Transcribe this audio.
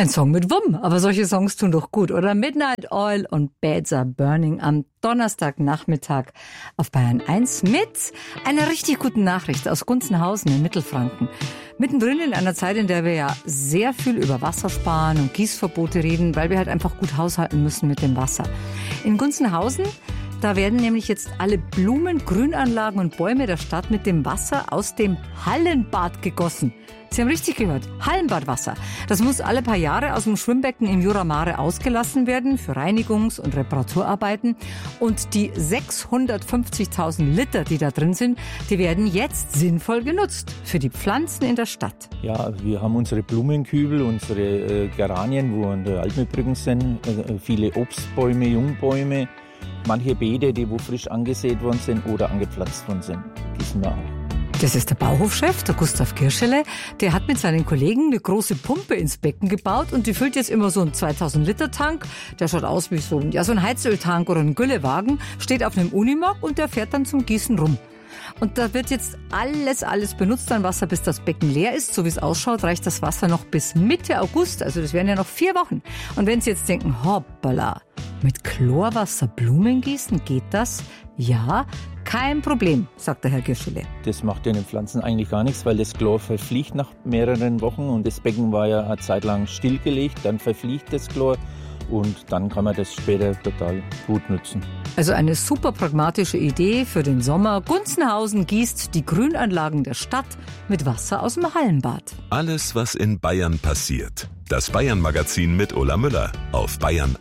Ein Song mit Wumm, aber solche Songs tun doch gut, oder? Midnight Oil und Beds Are Burning am Donnerstagnachmittag auf Bayern 1 mit einer richtig guten Nachricht aus Gunzenhausen in Mittelfranken. Mittendrin in einer Zeit, in der wir ja sehr viel über Wassersparen und Gießverbote reden, weil wir halt einfach gut haushalten müssen mit dem Wasser. In Gunzenhausen, da werden nämlich jetzt alle Blumen, Grünanlagen und Bäume der Stadt mit dem Wasser aus dem Hallenbad gegossen. Sie haben richtig gehört, Hallenbadwasser. Das muss alle paar Jahre aus dem Schwimmbecken im Jura Mare ausgelassen werden für Reinigungs- und Reparaturarbeiten. Und die 650.000 Liter, die da drin sind, die werden jetzt sinnvoll genutzt für die Pflanzen in der Stadt. Ja, wir haben unsere Blumenkübel, unsere Geranien, wo an der Alpenbrücken sind, viele Obstbäume, Jungbäume, manche Beete, die wo frisch angesät worden sind oder angepflanzt worden sind, gießen wir auch. Das ist der Bauhofchef, der Gustav Kirschele. Der hat mit seinen Kollegen eine große Pumpe ins Becken gebaut und die füllt jetzt immer so einen 2000-Liter-Tank. Der schaut aus wie so ein Heizöltank oder ein Güllewagen, steht auf einem Unimog und der fährt dann zum Gießen rum. Und da wird jetzt alles benutzt an Wasser, bis das Becken leer ist. So wie es ausschaut, reicht das Wasser noch bis Mitte August. Also das wären ja noch 4 Wochen. Und wenn Sie jetzt denken, hoppala, mit Chlorwasser Blumen gießen, geht das? Ja, kein Problem, sagt der Herr Kirschele. Das macht den Pflanzen eigentlich gar nichts, weil das Chlor verfliegt nach mehreren Wochen und das Becken war ja eine Zeit lang stillgelegt, dann verfliegt das Chlor und dann kann man das später total gut nutzen. Also eine super pragmatische Idee für den Sommer. Gunzenhausen gießt die Grünanlagen der Stadt mit Wasser aus dem Hallenbad. Alles, was in Bayern passiert. Das Bayern-Magazin mit Ulla Müller auf Bayern